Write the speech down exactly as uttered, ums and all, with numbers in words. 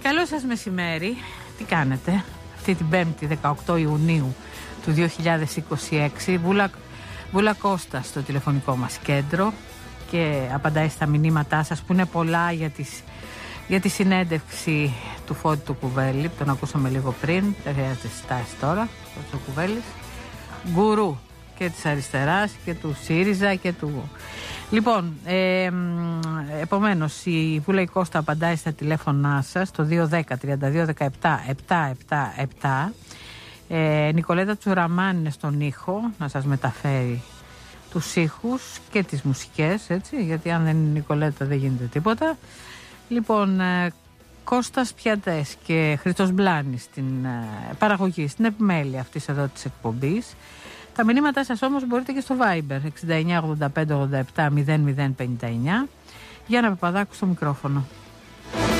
Καλό σας μεσημέρι. Τι κάνετε αυτή την Πέμπτη δεκαοκτώ Ιουνίου του δύο χιλιάδες είκοσι έξι? Βούλα, Βούλα Κώστα στο τηλεφωνικό μας κέντρο και απαντάει στα μηνύματά σας που είναι πολλά για, τις, για τη συνέντευξη του Φώτη του Κουβέλη που τον ακούσαμε λίγο πριν. Δεν χρειάζεται στάση τώρα. Ο Κουβέλης γκουρού και της αριστεράς και του ΣΥΡΙΖΑ και του... Λοιπόν, ε, επομένως η Βούλα η Κώστα απαντάει στα τηλέφωνά σας το δύο δέκα τριάντα δύο δεκαεπτά επτακόσια εβδομήντα επτά. ε, Νικολέτα Τσουραμάν είναι στον ήχο να σας μεταφέρει τους ήχους και τις μουσικές, έτσι, γιατί αν δεν είναι η Νικολέτα δεν γίνεται τίποτα. Λοιπόν, ε, Κώστας Πιατές και Χρήστος Μπλάνης στην ε, παραγωγή, στην επιμέλεια αυτής εδώ της εκπομπής. Τα μηνύματά σας όμως μπορείτε και στο Viber εξήντα εννιά ογδόντα πέντε ογδόντα επτά μηδέν μηδέν πενήντα εννιά. Γιάννα Παπαδάκου στο μικρόφωνο.